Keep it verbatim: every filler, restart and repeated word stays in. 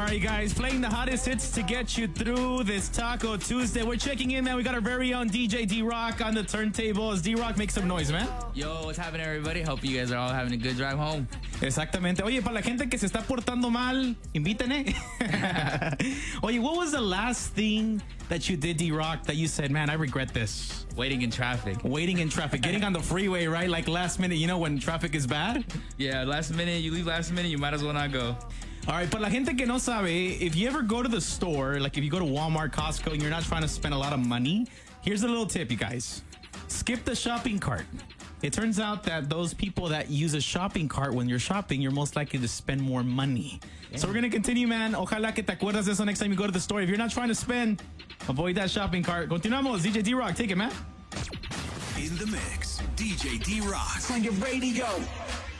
right, guys, playing the hottest hits to get you through this Taco Tuesday. We're checking in, man. We got our very own D J D-Rock on the turntables. D-Rock, make some noise, man. Yo, what's happening, everybody? Hope you guys are all having a good drive home. Exactamente. Oye, para la gente que se está portando mal, inviten, eh. Oye, what was the last thing that you did, D-Rock, that you said, man, I regret this? Waiting in traffic. Waiting in traffic. Getting on the freeway, right? Like last minute, you know, when traffic is bad? Yeah, last minute, you leave last minute, you might as well not go. All right, para la gente que no sabe, if you ever go to the store, like if you go to Walmart, Costco, and you're not trying to spend a lot of money, here's a little tip, you guys. Skip the shopping cart. It turns out that those people that use a shopping cart when you're shopping, you're most likely to spend more money. Yeah. So we're going to continue, man. Ojalá que te acuerdas de eso next time you go to the store. If you're not trying to spend, avoid that shopping cart. Continuamos. D J D-Rock, take it, man. In the mix, D J D-Rock on your radio.